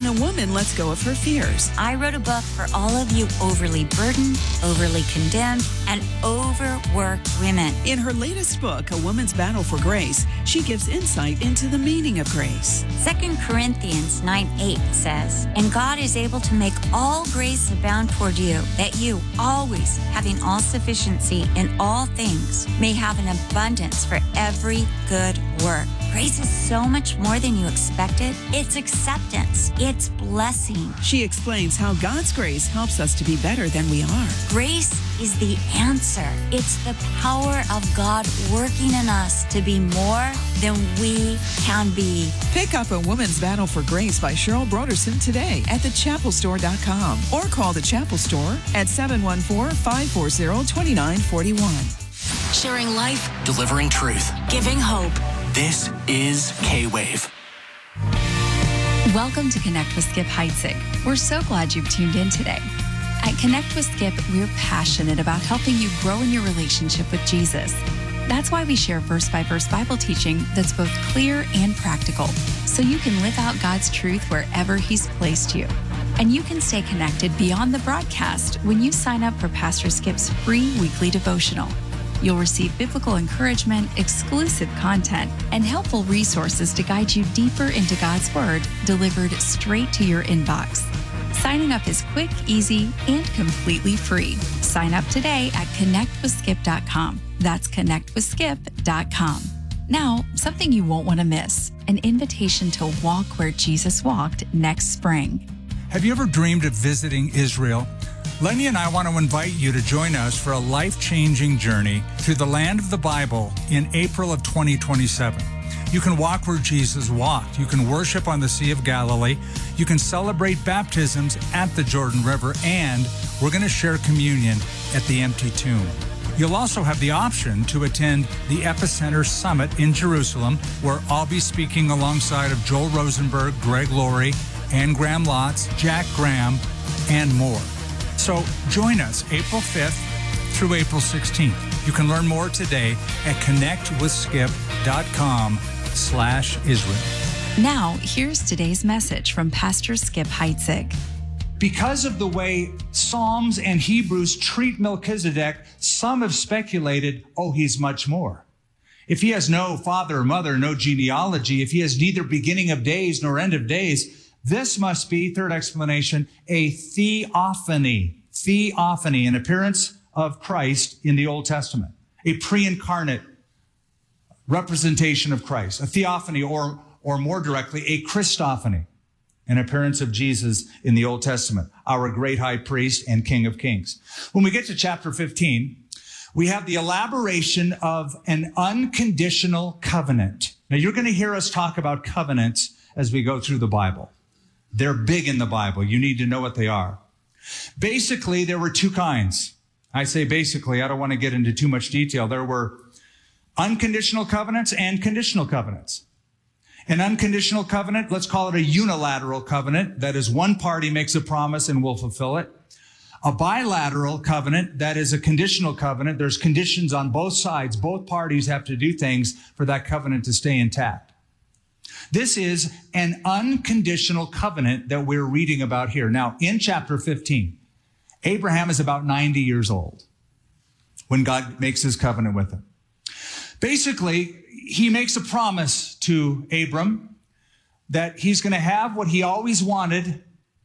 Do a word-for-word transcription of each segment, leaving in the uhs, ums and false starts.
a woman lets go of her fears. I wrote a book for all of you overly burdened, overly condemned, and overworked women. In her latest book, A Woman's Battle for Grace, she gives insight into the meaning of grace. Second Corinthians nine eight says, "And God is able to make all grace abound toward you, that you, always having all sufficiency in all things, may have an abundance for every good work." Grace is so much more than you expected. It's acceptance. It's blessing. She explains how God's grace helps us to be better than we are. Grace is the answer. It's the power of God working in us to be more than we can be. Pick up A Woman's Battle for Grace by Cheryl Broderson today at the chapel store dot com or call the Chapel Store at seven one four, five four zero, two nine four one. Sharing life, delivering truth, giving hope. This is K-Wave. Welcome to Connect with Skip Heitzig. We're so glad you've tuned in today. At Connect with Skip, we're passionate about helping you grow in your relationship with Jesus. That's why we share verse-by-verse Bible teaching that's both clear and practical, so you can live out God's truth wherever He's placed you. And you can stay connected beyond the broadcast when you sign up for Pastor Skip's free weekly devotional. You'll receive biblical encouragement, exclusive content, and helpful resources to guide you deeper into God's Word, delivered straight to your inbox. Signing up is quick, easy, and completely free. Sign up today at connect with skip dot com. That's connect with skip dot com. Now, something you won't want to miss, an invitation to walk where Jesus walked next spring. Have you ever dreamed of visiting Israel? Lenny and I want to invite you to join us for a life-changing journey through the land of the Bible in April of twenty twenty-seven. You can walk where Jesus walked. You can worship on the Sea of Galilee. You can celebrate baptisms at the Jordan River, and we're going to share communion at the empty tomb. You'll also have the option to attend the Epicenter Summit in Jerusalem, where I'll be speaking alongside of Joel Rosenberg, Greg Laurie, Ann Graham Lotz, Jack Graham, and more. So join us April fifth through April sixteenth. You can learn more today at connect with skip dot com slash Israel. Now, here's today's message from Pastor Skip Heitzig. Because of the way Psalms and Hebrews treat Melchizedek, some have speculated, oh, he's much more. If he has no father or mother, no genealogy, if he has neither beginning of days nor end of days, this must be, third explanation, a theophany. Theophany, an appearance of Christ in the Old Testament. A pre-incarnate representation of Christ. A theophany, or, or more directly, a Christophany. An appearance of Jesus in the Old Testament. Our great high priest and King of Kings. When we get to chapter fifteen, we have the elaboration of an unconditional covenant. Now, you're going to hear us talk about covenants as we go through the Bible. They're big in the Bible. You need to know what they are. Basically, there were two kinds. I say basically, I don't want to get into too much detail. There were unconditional covenants and conditional covenants. An unconditional covenant, let's call it a unilateral covenant. That is, one party makes a promise and will fulfill it. A bilateral covenant, that is a conditional covenant. There's conditions on both sides. Both parties have to do things for that covenant to stay intact. This is an unconditional covenant that we're reading about here. Now, in chapter fifteen, Abraham is about ninety years old when God makes his covenant with him. Basically, he makes a promise to Abram that he's going to have what he always wanted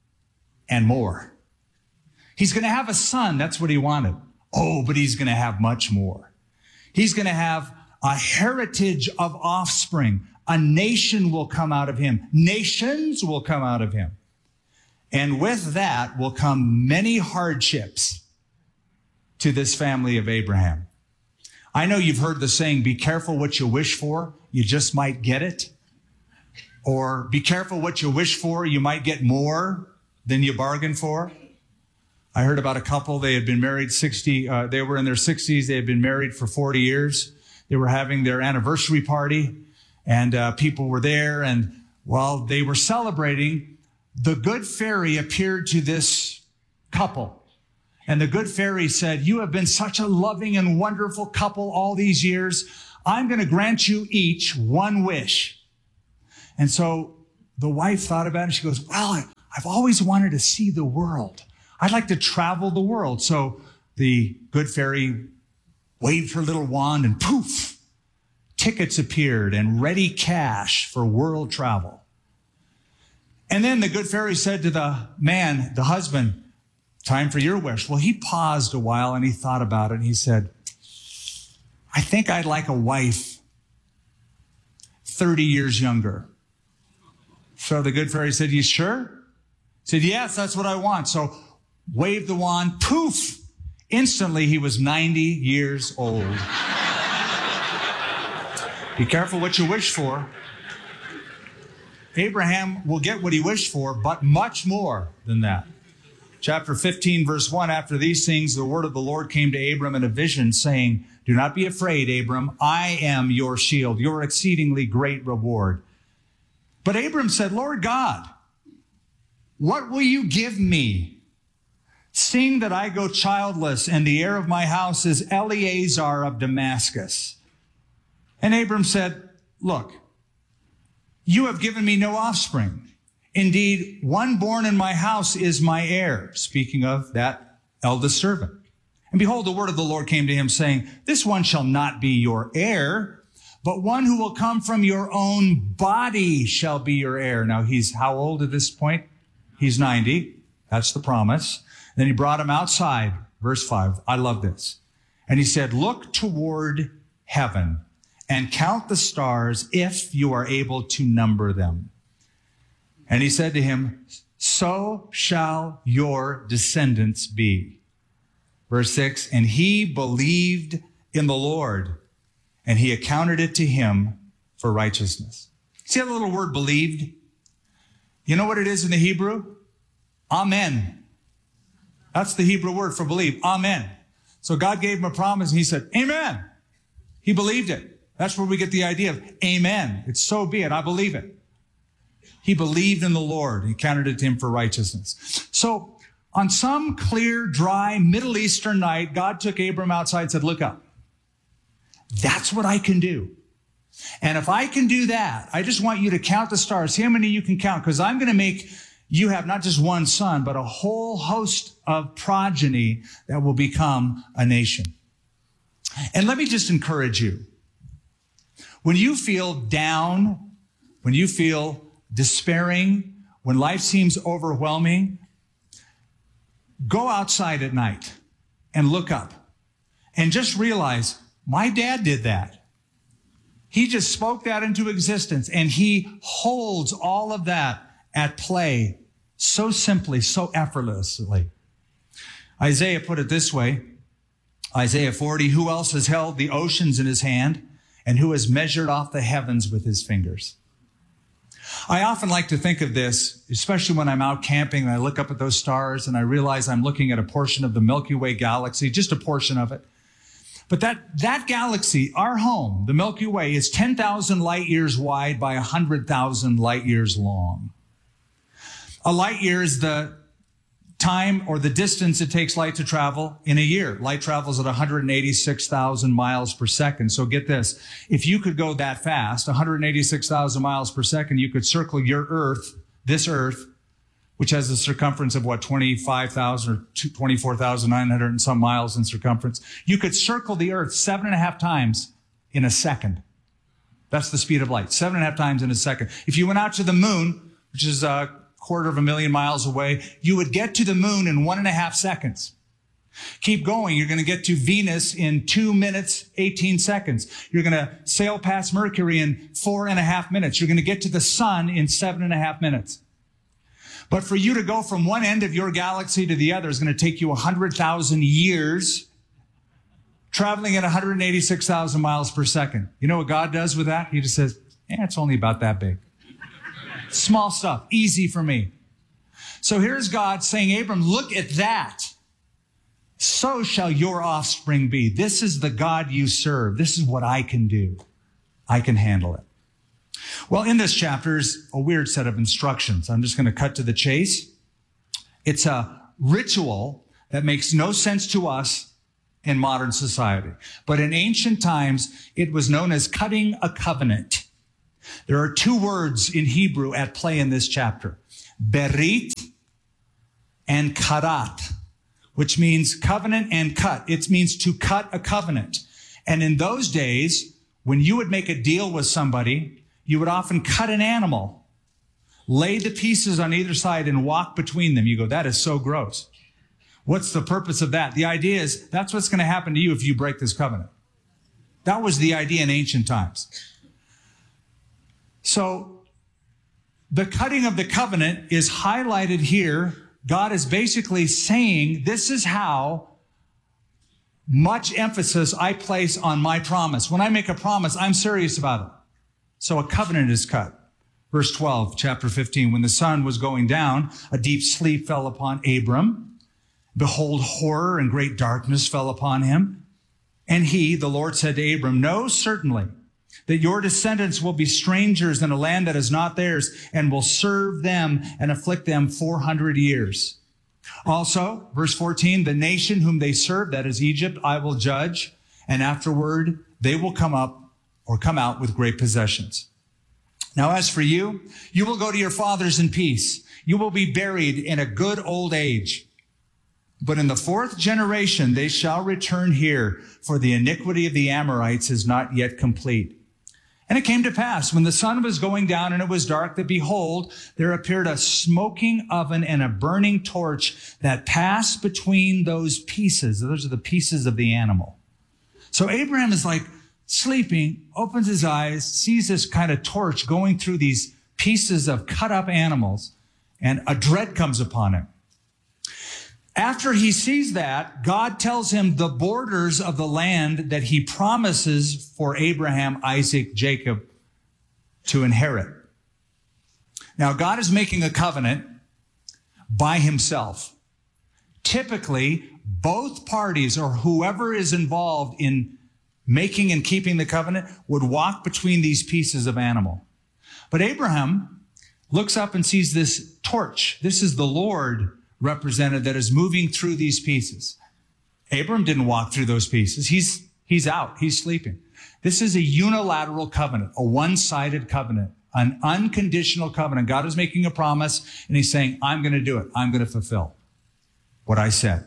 and more. He's going to have a son. That's what he wanted. Oh, but he's going to have much more. He's going to have a heritage of offspring. A nation will come out of him. Nations will come out of him. And with that will come many hardships to this family of Abraham. I know you've heard the saying, be careful what you wish for, you just might get it. Or be careful what you wish for, you might get more than you bargained for. I heard about a couple, they had been married sixty, uh, they were in their sixties, they had been married for forty years. They were having their anniversary party. And uh, people were there, and while they were celebrating, the good fairy appeared to this couple. And the good fairy said, you have been such a loving and wonderful couple all these years. I'm going to grant you each one wish. And so the wife thought about it. She goes, well, I've always wanted to see the world. I'd like to travel the world. So the good fairy waved her little wand and poof, tickets appeared and ready cash for world travel. And then the good fairy said to the man, the husband, time for your wish. Well, he paused a while and he thought about it and he said, I think I'd like a wife thirty years younger. So the good fairy said, you sure? He said, yes, that's what I want. So waved the wand, poof. Instantly, he was ninety years old. Be careful what you wish for. Abraham will get what he wished for, but much more than that. Chapter fifteen, verse one, after these things, the word of the Lord came to Abram in a vision, saying, do not be afraid, Abram. I am your shield, your exceedingly great reward. But Abram said, Lord God, what will you give me, seeing that I go childless, and the heir of my house is Eleazar of Damascus? And Abram said, look, you have given me no offspring. Indeed, one born in my house is my heir. Speaking of that eldest servant. And behold, the word of the Lord came to him, saying, this one shall not be your heir, but one who will come from your own body shall be your heir. Now, he's how old at this point? He's ninety. That's the promise. Then he brought him outside. Verse five. I love this. And he said, look toward heaven and count the stars if you are able to number them. And he said to him, so shall your descendants be. Verse six, and he believed in the Lord, and he accounted it to him for righteousness. See that little word believed? You know what it is in the Hebrew? Amen. That's the Hebrew word for believe. Amen. So God gave him a promise, and he said, amen. He believed it. That's where we get the idea of amen. It's so be it. I believe it. He believed in the Lord. He counted it to him for righteousness. So on some clear, dry, Middle Eastern night, God took Abram outside and said, look up. That's what I can do. And if I can do that, I just want you to count the stars. See how many you can count, because I'm going to make you have not just one son, but a whole host of progeny that will become a nation. And let me just encourage you. When you feel down, when you feel despairing, when life seems overwhelming, go outside at night and look up and just realize, my dad did that. He just spoke that into existence, and he holds all of that at play so simply, so effortlessly. Isaiah put it this way, Isaiah forty, who else has held the oceans in his hand, and who has measured off the heavens with his fingers? I often like to think of this, especially when I'm out camping and I look up at those stars and I realize I'm looking at a portion of the Milky Way galaxy, just a portion of it. But that, that galaxy, our home, the Milky Way, is ten thousand light years wide by one hundred thousand light years long. A light year is the time or the distance it takes light to travel in a year. Light travels at one hundred eighty-six thousand miles per second. So get this. If you could go that fast, one hundred eighty-six thousand miles per second, you could circle your Earth, this Earth, which has a circumference of what, twenty-five thousand or twenty-four thousand nine hundred and some miles in circumference. You could circle the Earth seven and a half times in a second. That's the speed of light, seven and a half times in a second. If you went out to the moon, which is a quarter of a million miles away, you would get to the moon in one and a half seconds. Keep going. You're going to get to Venus in two minutes, eighteen seconds. You're going to sail past Mercury in four and a half minutes. You're going to get to the sun in seven and a half minutes. But for you to go from one end of your galaxy to the other is going to take you one hundred thousand years, traveling at one hundred eighty-six thousand miles per second. You know what God does with that? He just says, eh, it's only about that big. Small stuff, easy for me. So here's God saying, Abram, look at that. So shall your offspring be. This is the God you serve. This is what I can do. I can handle it. Well, in this chapter is a weird set of instructions. I'm just going to cut to the chase. It's a ritual that makes no sense to us in modern society. But in ancient times, it was known as cutting a covenant. There are two words in Hebrew at play in this chapter, berit and karat, which means covenant and cut. It means to cut a covenant. And in those days, when you would make a deal with somebody, you would often cut an animal, lay the pieces on either side, and walk between them. You go, that is so gross. What's the purpose of that? The idea is that's what's going to happen to you if you break this covenant. That was the idea in ancient times. So the cutting of the covenant is highlighted here. God is basically saying, this is how much emphasis I place on my promise. When I make a promise, I'm serious about it. So a covenant is cut. Verse twelve, chapter fifteen, when the sun was going down, a deep sleep fell upon Abram. Behold, horror and great darkness fell upon him. And he, the Lord, said to Abram, know certainly that your descendants will be strangers in a land that is not theirs, and will serve them and afflict them four hundred years. Also, verse fourteen, the nation whom they serve, that is Egypt, I will judge, and afterward they will come up or come out with great possessions. Now, as for you, you will go to your fathers in peace. You will be buried in a good old age. But in the fourth generation, they shall return here, for the iniquity of the Amorites is not yet complete. And it came to pass, when the sun was going down and it was dark, that behold, there appeared a smoking oven and a burning torch that passed between those pieces. Those are the pieces of the animal. So Abraham is like sleeping, opens his eyes, sees this kind of torch going through these pieces of cut up animals, and a dread comes upon him. After he sees that, God tells him the borders of the land that he promises for Abraham, Isaac, Jacob to inherit. Now, God is making a covenant by himself. Typically, both parties or whoever is involved in making and keeping the covenant would walk between these pieces of animal. But Abraham looks up and sees this torch. This is the Lord represented that is moving through these pieces. Abram didn't walk through those pieces. He's, he's out. He's sleeping. This is a unilateral covenant, a one-sided covenant, an unconditional covenant. God is making a promise, and he's saying, I'm going to do it. I'm going to fulfill what I said.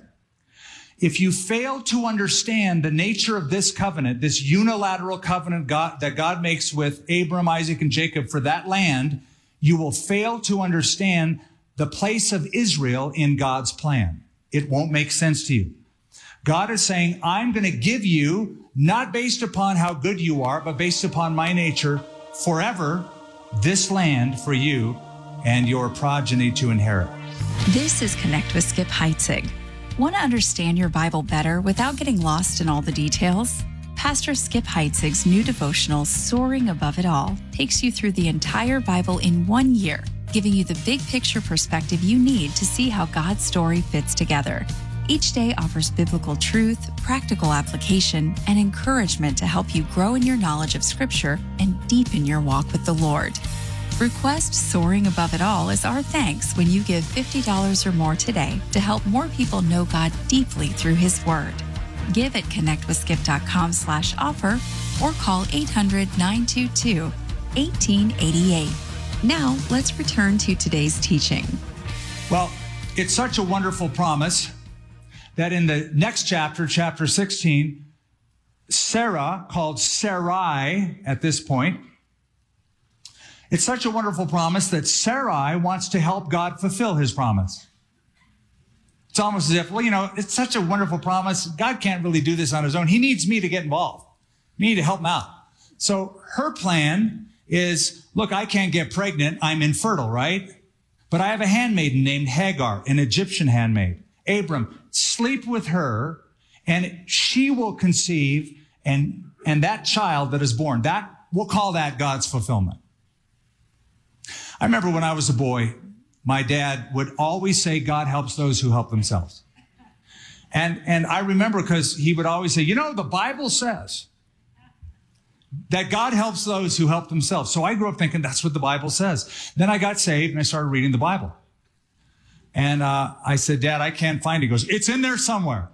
If you fail to understand the nature of this covenant, this unilateral covenant God, that God makes with Abram, Isaac, and Jacob for that land, you will fail to understand the place of Israel in God's plan. It won't make sense to you. God is saying, I'm going to give you, not based upon how good you are, but based upon my nature, forever, this land for you and your progeny to inherit. This is Connect with Skip Heitzig. Want to understand your Bible better without getting lost in all the details? Pastor Skip Heitzig's new devotional, Soaring Above It All, takes you through the entire Bible in one year, giving you the big picture perspective you need to see how God's story fits together. Each day offers biblical truth, practical application, and encouragement to help you grow in your knowledge of Scripture and deepen your walk with the Lord. Request Soaring Above It All as our thanks when you give fifty dollars or more today to help more people know God deeply through His Word. Give at connectwithskip.com slash offer or call eight hundred, nine two two, one eight eight eight. Now, let's return to today's teaching. Well, it's such a wonderful promise that in the next chapter, chapter sixteen, Sarah, called Sarai at this point, it's such a wonderful promise that Sarai wants to help God fulfill his promise. It's almost as if, well, you know, it's such a wonderful promise. God can't really do this on his own. He needs me to get involved. Me to help him out. So her plan is, look, I can't get pregnant. I'm infertile, right? But I have a handmaiden named Hagar, an Egyptian handmaid. Abram, sleep with her, and she will conceive, and, and that child that is born, that we'll call that God's fulfillment. I remember when I was a boy, my dad would always say, God helps those who help themselves. And, and I remember because he would always say, you know, the Bible says that God helps those who help themselves. So I grew up thinking that's what the Bible says. Then I got saved and I started reading the Bible. And uh, I said, Dad, I can't find it. He goes, it's in there somewhere.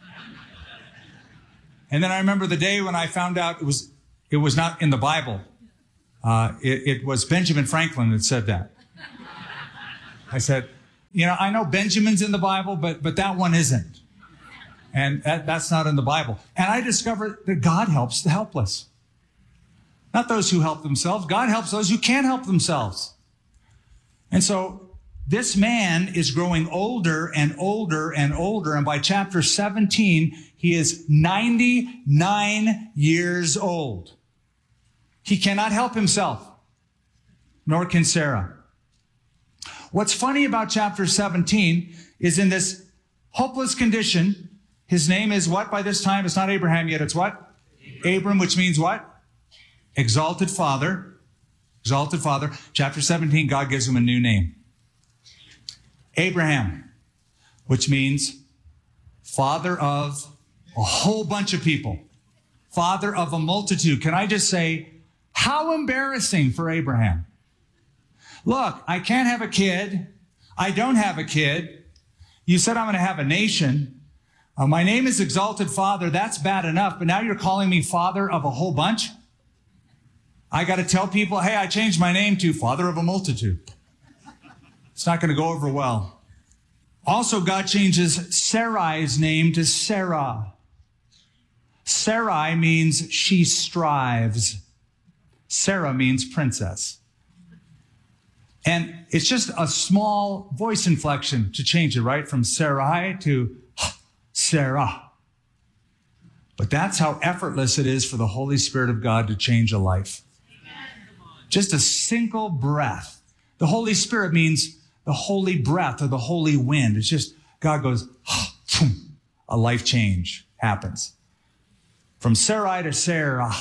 And then I remember the day when I found out it was, it was not in the Bible. Uh, it, it was Benjamin Franklin that said that. I said, You know, I know Benjamin's in the Bible, but, but that one isn't. And that, that's not in the Bible. And I discovered that God helps the helpless. Not those who help themselves. God helps those who can't help themselves. And so this man is growing older and older and older. And by chapter seventeen, he is ninety-nine years old. He cannot help himself, nor can Sarah. What's funny about chapter seventeen is in this hopeless condition, his name is what by this time? It's not Abraham yet. It's what? Abram, which means what? Exalted father. Exalted father. Chapter seventeen, God gives him a new name. Abraham, which means father of a whole bunch of people. Father of a multitude. Can I just say, how embarrassing for Abraham. Look, I can't have a kid. I don't have a kid. You said I'm going to have a nation. Uh, my name is Exalted Father. That's bad enough. But now you're calling me father of a whole bunch? I got to tell people, hey, I changed my name to father of a multitude. It's not going to go over well. Also, God changes Sarai's name to Sarah. Sarai means she strives. Sarah means princess. And it's just a small voice inflection to change it, right? From Sarai to Sarah. But that's how effortless it is for the Holy Spirit of God to change a life. Just a single breath. The Holy Spirit means the holy breath or the holy wind. It's just, God goes, a life change happens. From Sarai to Sarah.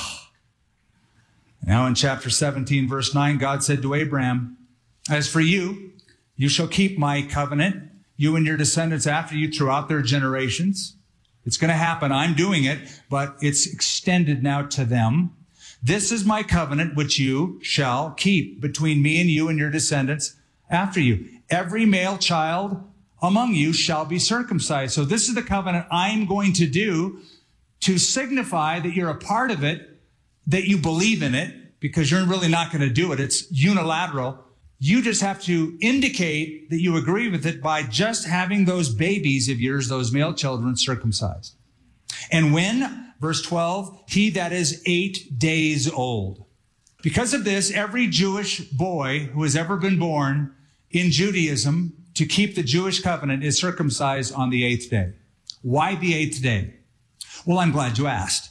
Now in chapter seventeen, verse nine, God said to Abraham, as for you, you shall keep my covenant, you and your descendants after you throughout their generations. It's going to happen. I'm doing it, but it's extended now to them. This is my covenant, which you shall keep between me and you and your descendants after you. Every male child among you shall be circumcised. So this is the covenant I'm going to do to signify that you're a part of it, that you believe in it, because you're really not going to do it. It's unilateral. You just have to indicate that you agree with it by just having those babies of yours, those male children, circumcised. And when, verse twelve, he that is eight days old. Because of this, every Jewish boy who has ever been born in Judaism to keep the Jewish covenant is circumcised on the eighth day. Why the eighth day? Well, I'm glad you asked.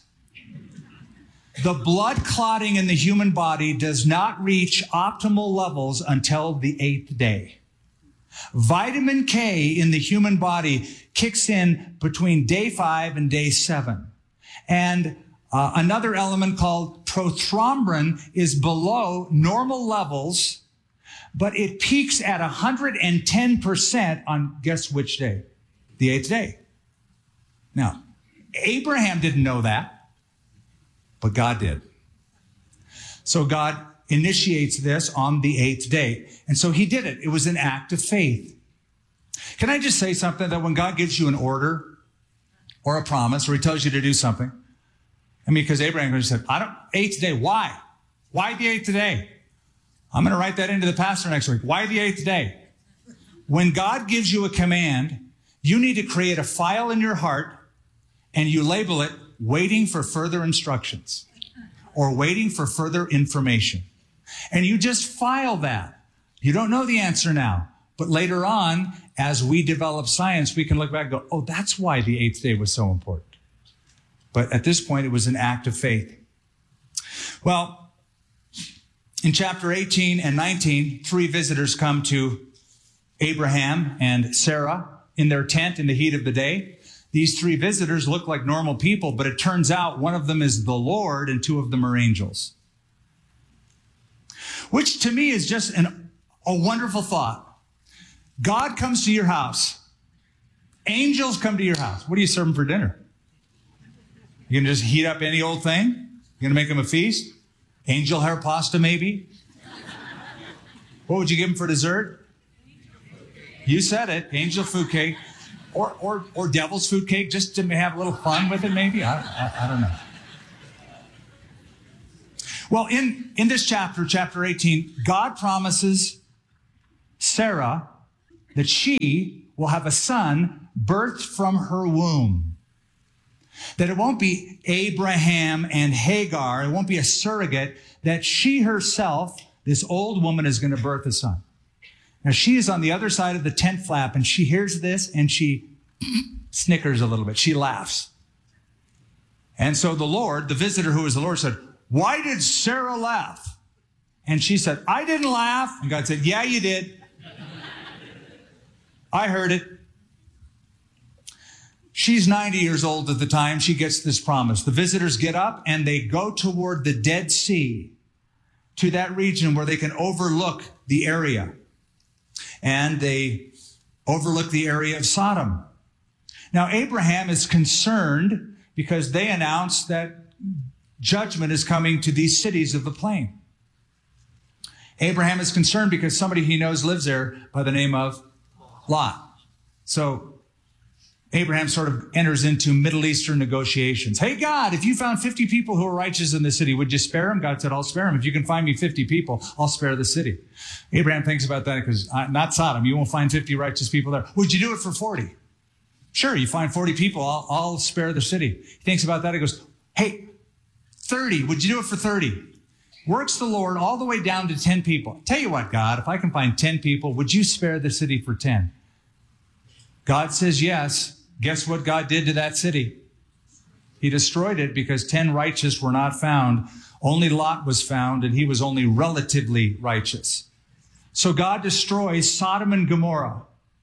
The blood clotting in the human body does not reach optimal levels until the eighth day. Vitamin K in the human body kicks in between day five and day seven. And uh, another element called prothrombin is below normal levels, but it peaks at one hundred ten percent on guess which day? The eighth day. Now, Abraham didn't know that. But God did. So God initiates this on the eighth day. And so he did it. It was an act of faith. Can I just say something that when God gives you an order or a promise or he tells you to do something, I mean, because Abraham said, I don't, eighth day, why? Why the eighth day? I'm going to write that into the pastor next week. Why the eighth day? When God gives you a command, you need to create a file in your heart and you label it waiting for further instructions or waiting for further information. And you just file that. You don't know the answer now, but later on, as we develop science, we can look back and go, oh, that's why the eighth day was so important. But at this point, it was an act of faith. Well, in chapter eighteen and nineteen, three visitors come to Abraham and Sarah in their tent in the heat of the day. These three visitors look like normal people, but it turns out one of them is the Lord and two of them are angels. Which to me is just an, a wonderful thought. God comes to your house. Angels come to your house. What do you serve them for dinner? You gonna just heat up any old thing? You gonna make them a feast? Angel hair pasta maybe? What would you give them for dessert? You said it, angel food cake. Or, or, or devil's food cake, just to have a little fun with it, maybe? I, I, I don't know. Well, in, in this chapter, chapter eighteen, God promises Sarah that she will have a son birthed from her womb. That it won't be Abraham and Hagar, it won't be a surrogate, that she herself, this old woman, is going to birth a son. Now, she is on the other side of the tent flap, and she hears this, and she snickers a little bit. She laughs. And so the Lord, the visitor who was the Lord, said, "Why did Sarah laugh?" And she said, "I didn't laugh." And God said, "Yeah, you did. I heard it." She's ninety years old at the time she gets this promise. The visitors get up and they go toward the Dead Sea, to that region where they can overlook the area. And they overlook the area of Sodom. Now, Abraham is concerned because they announced that judgment is coming to these cities of the plain. Abraham is concerned because somebody he knows lives there by the name of Lot. So Abraham sort of enters into Middle Eastern negotiations. "Hey, God, if you found fifty people who are righteous in the city, would you spare them?" God said, "I'll spare them. If you can find me fifty people, I'll spare the city." Abraham thinks about that because uh, not Sodom. You won't find fifty righteous people there. "Would you do it for forty? "Sure, you find forty people, I'll, I'll spare the city." He thinks about that. He goes, "Hey, thirty. Would you do it for thirty? Works the Lord all the way down to ten people. "Tell you what, God, if I can find ten people, would you spare the city for ten? God says yes. Guess what God did to that city? He destroyed it because ten righteous were not found. Only Lot was found, and he was only relatively righteous. So God destroys Sodom and Gomorrah.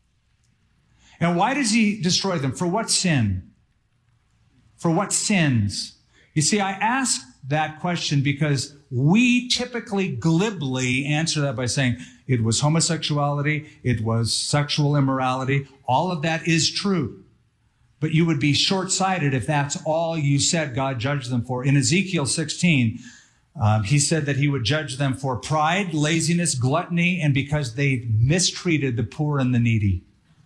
And why does he destroy them? For what sin? For what sins? You see, I ask that question because we typically glibly answer that by saying it was homosexuality, it was sexual immorality. All of that is true. But you would be short-sighted if that's all you said God judged them for. In Ezekiel sixteen, um, he said that he would judge them for pride, laziness, gluttony, and because they mistreated the poor and the needy.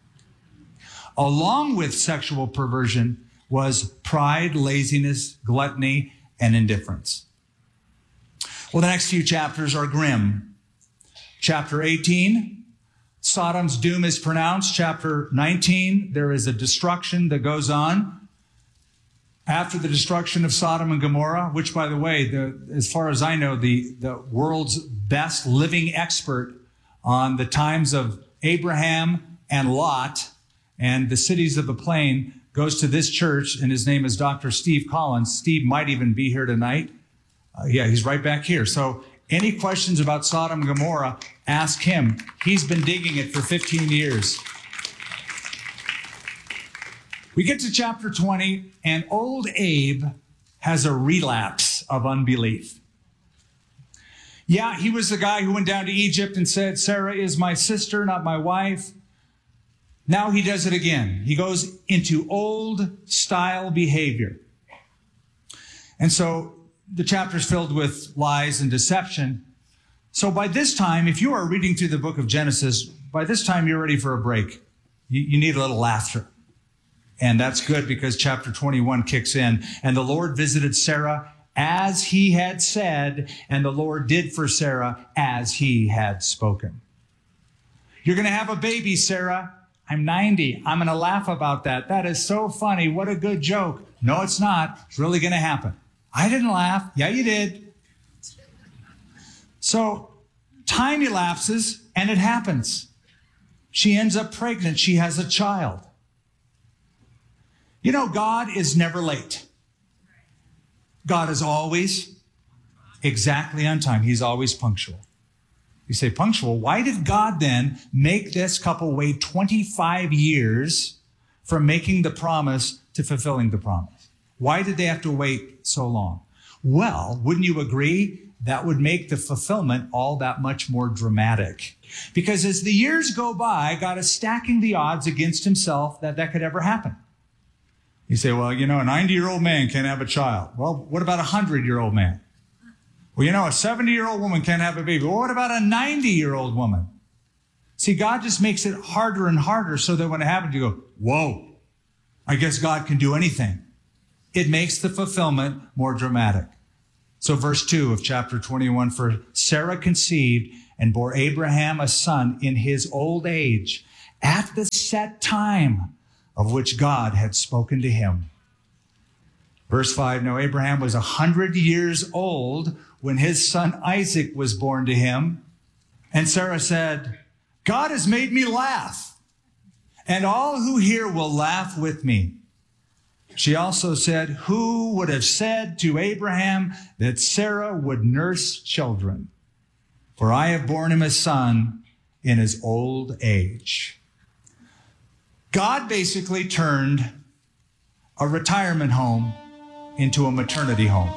Along with sexual perversion was pride, laziness, gluttony, and indifference. Well, the next few chapters are grim. Chapter eighteen, Sodom's doom is pronounced. Chapter nineteen, there is a destruction that goes on after the destruction of Sodom and Gomorrah, which, by the way, the, as far as I know, the, the world's best living expert on the times of Abraham and Lot and the cities of the plain goes to this church, and his name is Doctor Steve Collins. Steve might even be here tonight. Uh, yeah, he's right back here. So any questions about Sodom and Gomorrah, ask him. He's been digging it for fifteen years. We get to chapter twenty, and old Abe has a relapse of unbelief. Yeah, he was the guy who went down to Egypt and said, "Sarah is my sister, not my wife." Now he does it again. He goes into old style behavior. And so the chapter is filled with lies and deception. So by this time, if you are reading through the book of Genesis, by this time you're ready for a break. You, you need a little laughter. And that's good because chapter twenty-one kicks in. And the Lord visited Sarah as he had said, and the Lord did for Sarah as he had spoken. You're going to have a baby, Sarah. I'm ninety. I'm going to laugh about that. That is so funny. What a good joke. No, it's not. It's really going to happen. I didn't laugh. Yeah, you did. So time elapses and it happens. She ends up pregnant. She has a child. You know, God is never late. God is always exactly on time. He's always punctual. You say, punctual? Why did God then make this couple wait twenty-five years from making the promise to fulfilling the promise? Why did they have to wait so long? Well, wouldn't you agree? That would make the fulfillment all that much more dramatic. Because as the years go by, God is stacking the odds against himself that that could ever happen. You say, well, you know, a ninety-year-old man can't have a child. Well, what about a hundred-year-old man? Well, you know, a seventy-year-old woman can't have a baby. Well, what about a ninety-year-old woman? See, God just makes it harder and harder so that when it happens, you go, whoa, I guess God can do anything. It makes the fulfillment more dramatic. So verse two of chapter twenty-one, for Sarah conceived and bore Abraham a son in his old age, at the set time of which God had spoken to him. Verse five, now Abraham was a hundred years old when his son Isaac was born to him. And Sarah said, God has made me laugh, and all who hear will laugh with me. She also said, who would have said to Abraham that Sarah would nurse children? For I have borne him a son in his old age. God basically turned a retirement home into a maternity home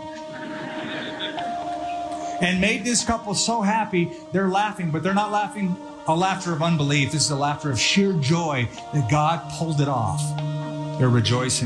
and made this couple so happy they're laughing, but they're not laughing a laughter of unbelief. This is a laughter of sheer joy that God pulled it off. They're rejoicing.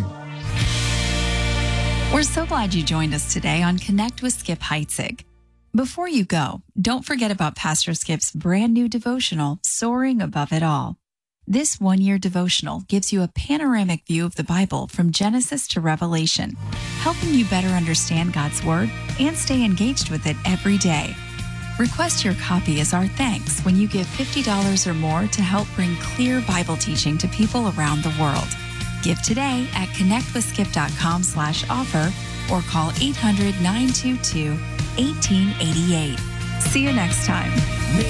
We're so glad you joined us today on Connect with Skip Heitzig. Before you go, don't forget about Pastor Skip's brand new devotional, Soaring Above It All. This one-year devotional gives you a panoramic view of the Bible from Genesis to Revelation, helping you better understand God's Word and stay engaged with it every day. Request your copy as our thanks when you give fifty dollars or more to help bring clear Bible teaching to people around the world. Give today at connectwithskip.com slash offer or call eight hundred, nine two two, one eight eight eight. See you next time.